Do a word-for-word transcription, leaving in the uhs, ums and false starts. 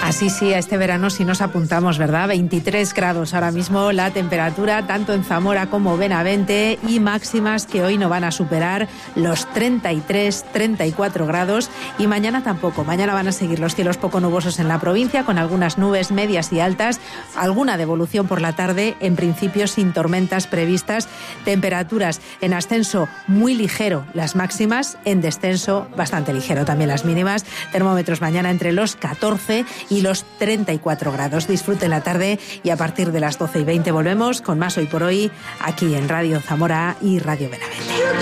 Así sí, a este verano sí nos apuntamos, ¿verdad? veintitrés grados ahora mismo la temperatura, tanto en Zamora como Benavente, y máximas que hoy no van a superar los treinta y tres, treinta y cuatro grados, y mañana tampoco. Mañana van a seguir los cielos poco nubosos en la provincia, con algunas nubes medias y altas, alguna devolución por la tarde, en principio sin tormentas previstas, temperaturas en ascenso muy ligero, las máximas, en descenso bastante ligero también las mínimas, termómetros mañana entre los catorce y los treinta y cuatro grados. Disfruten la tarde y a partir de las doce y veinte volvemos con más Hoy por Hoy aquí en Radio Zamora y Radio Benavente.